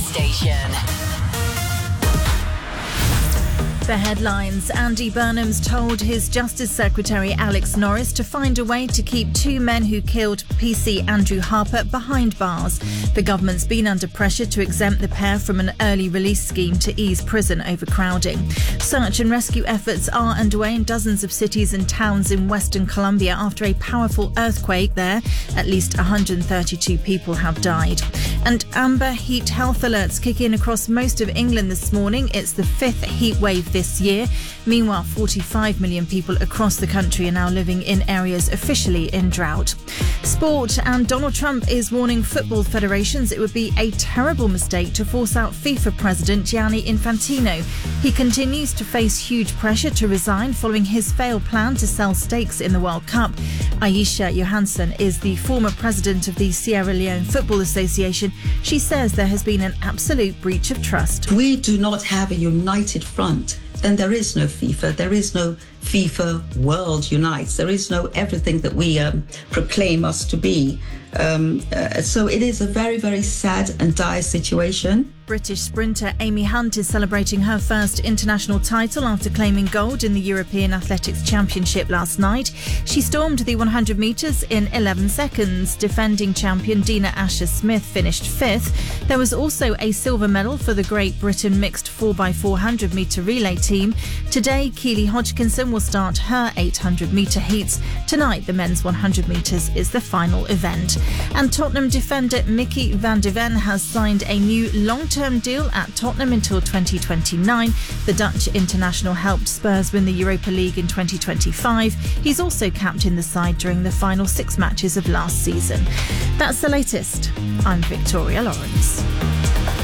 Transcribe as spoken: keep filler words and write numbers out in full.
station. The headlines. Andy Burnham's told his Justice Secretary Alex Norris to find a way to keep two men who killed P C Andrew Harper behind bars. The government's been under pressure to exempt the pair from an early release scheme to ease prison overcrowding. Search and rescue efforts are underway in dozens of cities and towns in Western Colombia after a powerful earthquake there. At least one hundred thirty-two people have died. And amber heat health alerts kick in across most of England this morning. It's the fifth heat wave this year. Meanwhile, forty-five million people across the country are now living in areas officially in drought. Sport. And Donald Trump is warning football federations it would be a terrible mistake to force out FIFA President Gianni Infantino. He continues to face huge pressure to resign following his failed plan to sell stakes in the World Cup. Aisha Johansson is the former president of the Sierra Leone Football Association. She says there has been an absolute breach of trust. We do not have a united front. Then there is no FIFA, there is no FIFA World Unites, there is no everything that we um, proclaim us to be. Um, uh, so it is a very, very sad and dire situation. British sprinter Amy Hunt is celebrating her first international title after claiming gold in the European Athletics Championship last night. She stormed the one hundred metres in eleven seconds. Defending champion Dina Asher-Smith finished fifth. There was also a silver medal for the Great Britain mixed four by four hundred metre relay team. Today, Keely Hodgkinson will start her eight hundred metre heats. Tonight, the men's one hundred metres is the final event. And Tottenham defender Mickey van de Ven has signed a new long-term deal at Tottenham until twenty twenty-nine. The Dutch international helped Spurs win the Europa League in twenty twenty-five. He's also captained the side during the final six matches of last season. That's the latest. I'm Victoria Lawrence.